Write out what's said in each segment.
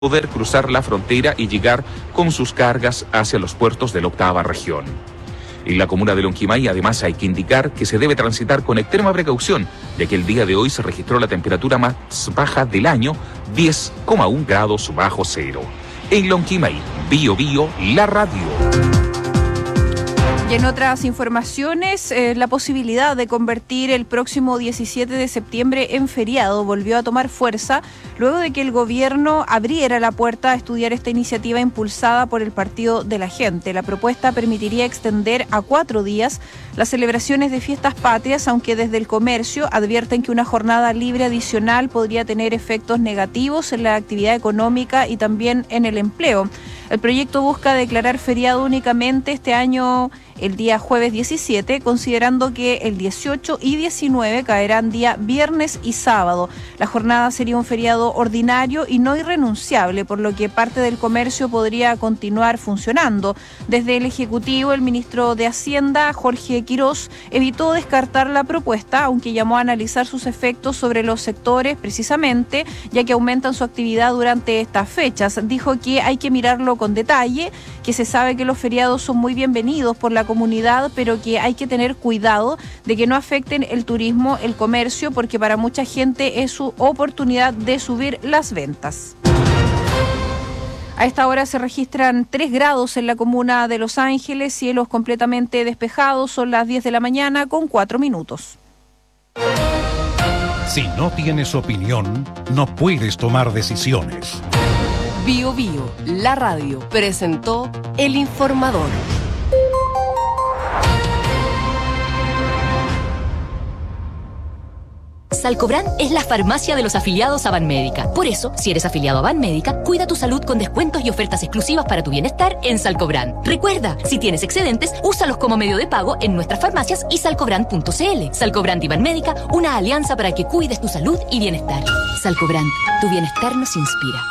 poder cruzar la frontera y llegar con sus cargas hacia los puertos de la octava región. En la comuna de Lonquimay, además, hay que indicar que se debe transitar con extrema precaución, ya que el día de hoy se registró la temperatura más baja del año, 10,1 grados bajo cero. En Lonquimay, Bío Bío, la radio. Y en otras informaciones, la posibilidad de convertir el próximo 17 de septiembre en feriado volvió a tomar fuerza luego de que el gobierno abriera la puerta a estudiar esta iniciativa impulsada por el Partido de la Gente. La propuesta permitiría extender a 4 días las celebraciones de fiestas patrias, aunque desde el comercio advierten que una jornada libre adicional podría tener efectos negativos en la actividad económica y también en el empleo. El proyecto busca declarar feriado únicamente este año el día jueves 17, considerando que el 18 y 19 caerán día viernes y sábado. La jornada sería un feriado ordinario y no irrenunciable, por lo que parte del comercio podría continuar funcionando. Desde el Ejecutivo, el ministro de Hacienda, Jorge Quirós, evitó descartar la propuesta, aunque llamó a analizar sus efectos sobre los sectores precisamente, ya que aumentan su actividad durante estas fechas. Dijo que hay que mirarlo con detalle, que se sabe que los feriados son muy bienvenidos por la comunidad, pero que hay que tener cuidado de que no afecten el turismo, el comercio, porque para mucha gente es su oportunidad de subir las ventas. A esta hora se registran 3 grados en la comuna de Los Ángeles, cielos completamente despejados, son las 10 de la mañana con 4 minutos. Si no tienes opinión, no puedes tomar decisiones. Bío Bío, la radio, presentó El Informador. Salcobran es la farmacia de los afiliados a Banmédica. Por eso, si eres afiliado a Banmédica, cuida tu salud con descuentos y ofertas exclusivas para tu bienestar en Salcobran. Recuerda, si tienes excedentes, úsalos como medio de pago en nuestras farmacias y salcobran.cl. Salcobran y Banmédica, una alianza para que cuides tu salud y bienestar. Salcobran, tu bienestar nos inspira.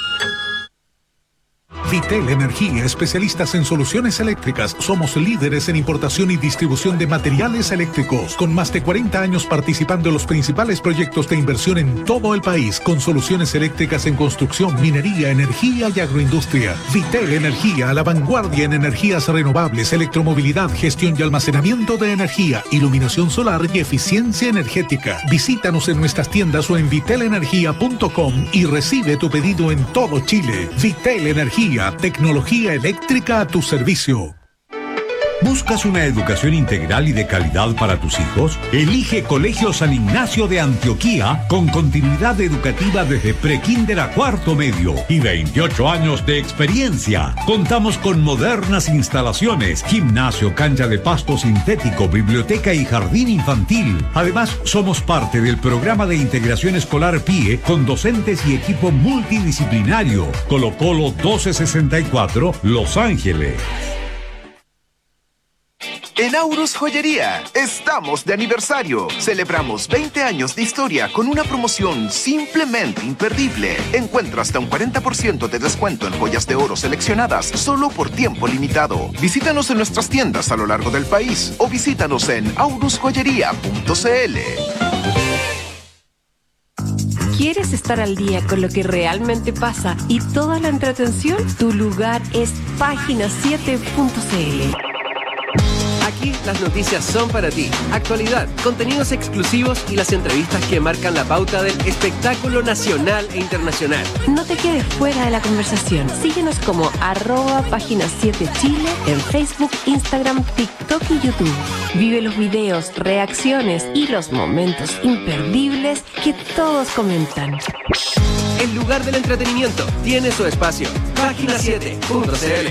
Vitel Energía, especialistas en soluciones eléctricas. Somos líderes en importación y distribución de materiales eléctricos, con más de 40 años participando en los principales proyectos de inversión en todo el país, con soluciones eléctricas en construcción, minería, energía y agroindustria. Vitel Energía, a la vanguardia en energías renovables, electromovilidad, gestión y almacenamiento de energía, iluminación solar y eficiencia energética. Visítanos en nuestras tiendas o en vitelenergia.com y recibe tu pedido en todo Chile. Vitel Energía, tecnología eléctrica a tu servicio. ¿Buscas una educación integral y de calidad para tus hijos? Elige Colegio San Ignacio de Antioquía, con continuidad educativa desde prekinder a cuarto medio y 28 años de experiencia. Contamos con modernas instalaciones, gimnasio, cancha de pasto sintético, biblioteca y jardín infantil. Además, somos parte del programa de integración escolar PIE, con docentes y equipo multidisciplinario. Colo Colo 1264, Los Ángeles. En Aurus Joyería estamos de aniversario. Celebramos 20 años de historia con una promoción simplemente imperdible. Encuentra hasta un 40% de descuento en joyas de oro seleccionadas solo por tiempo limitado. Visítanos en nuestras tiendas a lo largo del país o visítanos en aurusjoyería.cl. ¿Quieres estar al día con lo que realmente pasa y toda la entretención? Tu lugar es página7.cl. Aquí las noticias son para ti. Actualidad, contenidos exclusivos y las entrevistas que marcan la pauta del espectáculo nacional e internacional. No te quedes fuera de la conversación. Síguenos como @página7chile en Facebook, Instagram, TikTok y YouTube. Vive los videos, reacciones y los momentos imperdibles que todos comentan. El lugar del entretenimiento tiene su espacio. Página7.cl.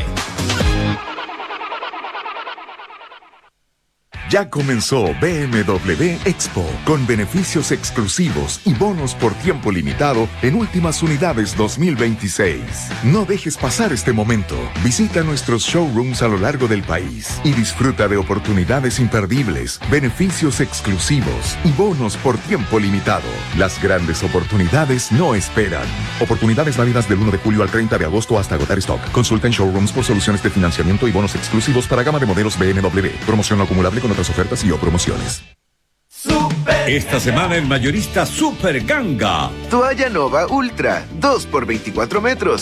Ya comenzó BMW Expo, con beneficios exclusivos y bonos por tiempo limitado en últimas unidades 2026. No dejes pasar este momento. Visita nuestros showrooms a lo largo del país y disfruta de oportunidades imperdibles, beneficios exclusivos y bonos por tiempo limitado. Las grandes oportunidades no esperan. Oportunidades válidas del 1 de julio al 30 de agosto hasta agotar stock. Consulta en showrooms por soluciones de financiamiento y bonos exclusivos para gama de modelos BMW. Promoción no acumulable con otras ofertas y o promociones. Super Esta semana en Mayorista Super Ganga. Toalla Nova Ultra, 2 por 24 metros,